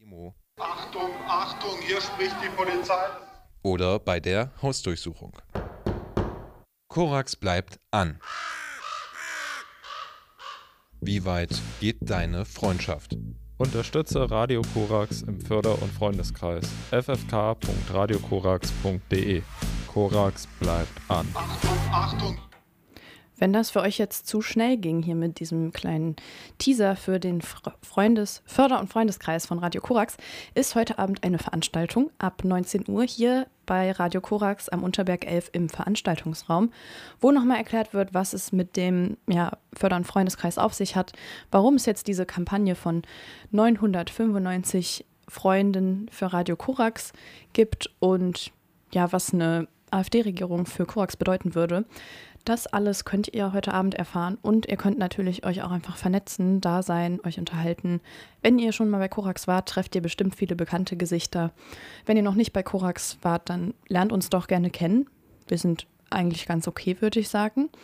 Imo. Achtung, Achtung, hier spricht die Polizei. Oder bei der Hausdurchsuchung. Korax bleibt an. Wie weit geht deine Freundschaft? Unterstütze Radio Korax im Förder- und Freundeskreis ffk.radiokorax.de. Korax bleibt an. Achtung, Achtung. Wenn das für euch jetzt zu schnell ging hier mit diesem kleinen Teaser für den Förder- und Freundeskreis von Radio Korax, ist heute Abend eine Veranstaltung ab 19 Uhr hier bei Radio Korax am Unterberg 11 im Veranstaltungsraum, wo nochmal erklärt wird, was es mit dem Förder- und Freundeskreis auf sich hat, warum es jetzt diese Kampagne von 995 Freunden für Radio Korax gibt und ja, was eine AfD-Regierung für Korax bedeuten würde. Das alles könnt ihr heute Abend erfahren und ihr könnt natürlich euch auch einfach vernetzen, da sein, euch unterhalten. Wenn ihr schon mal bei Korax wart, trefft ihr bestimmt viele bekannte Gesichter. Wenn ihr noch nicht bei Korax wart, dann lernt uns doch gerne kennen. Wir sind eigentlich ganz okay, würde ich sagen.